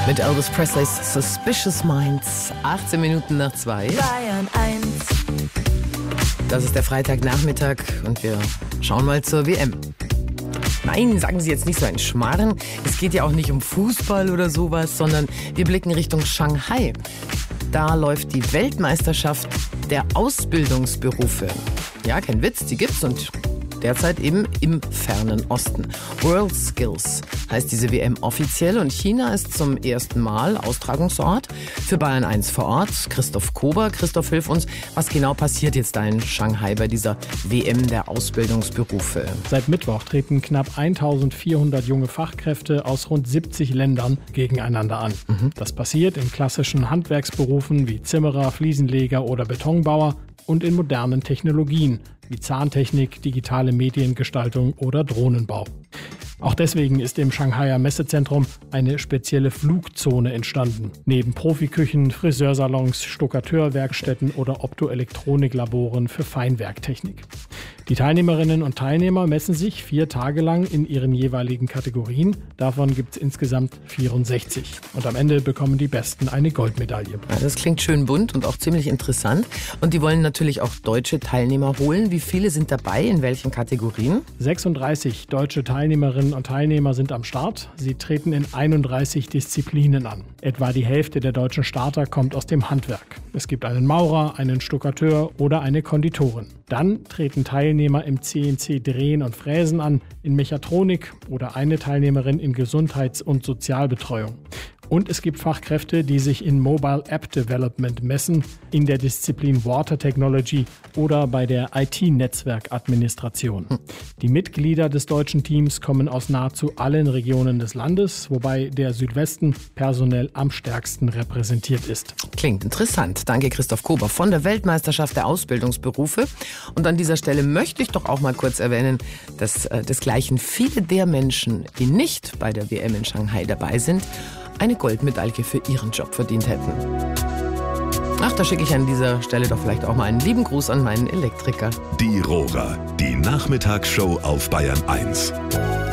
Mit Elvis Presleys Suspicious Minds. 18 Minuten nach 2. Bayern 1. Das ist der Freitagnachmittag und wir schauen mal zur WM. Nein, sagen Sie jetzt nicht so ein Schmarrn. Es geht ja auch nicht um Fußball oder sowas, sondern wir blicken Richtung Shanghai. Da läuft die Weltmeisterschaft der Ausbildungsberufe. Ja, kein Witz, die gibt's und derzeit eben im fernen Osten. World Skills heißt diese WM offiziell und China ist zum ersten Mal Austragungsort. Für Bayern 1 vor Ort Christoph Kober. Christoph, hilf uns, was genau passiert jetzt da in Shanghai bei dieser WM der Ausbildungsberufe? Seit Mittwoch treten knapp 1400 junge Fachkräfte aus rund 70 Ländern gegeneinander an. Das passiert in klassischen Handwerksberufen wie Zimmerer, Fliesenleger oder Betonbauer und in modernen Technologien wie Zahntechnik, digitale Mediengestaltung oder Drohnenbau. Auch deswegen ist im Shanghaier Messezentrum eine spezielle Flugzone entstanden. Neben Profiküchen, Friseursalons, Stuckateurwerkstätten oder Optoelektroniklaboren für Feinwerktechnik. Die Teilnehmerinnen und Teilnehmer messen sich 4 Tage lang in ihren jeweiligen Kategorien. Davon gibt es insgesamt 64. Und am Ende bekommen die Besten eine Goldmedaille. Ja, das klingt schön bunt und auch ziemlich interessant. Und die wollen natürlich auch deutsche Teilnehmer holen. Wie viele sind dabei? In welchen Kategorien? 36 deutsche Teilnehmerinnen und Teilnehmer sind am Start. Sie treten in 31 Disziplinen an. Etwa die Hälfte der deutschen Starter kommt aus dem Handwerk. Es gibt einen Maurer, einen Stuckateur oder eine Konditorin. Dann treten Teilnehmer im CNC-Drehen und Fräsen an, in Mechatronik oder eine Teilnehmerin in Gesundheits- und Sozialbetreuung. Und es gibt Fachkräfte, die sich in Mobile App Development messen, in der Disziplin Water Technology oder bei der IT-Netzwerkadministration. Die Mitglieder des deutschen Teams kommen aus nahezu allen Regionen des Landes, wobei der Südwesten personell am stärksten repräsentiert ist. Klingt interessant. Danke, Christoph Kober von der Weltmeisterschaft der Ausbildungsberufe. Und an dieser Stelle möchte ich doch auch mal kurz erwähnen, dass desgleichen viele der Menschen, die nicht bei der WM in Shanghai dabei sind, eine Goldmedaille für ihren Job verdient hätten. Ach, da schicke ich an dieser Stelle doch vielleicht auch mal einen lieben Gruß an meinen Elektriker. Die Rohrer, die Nachmittagsshow auf Bayern 1.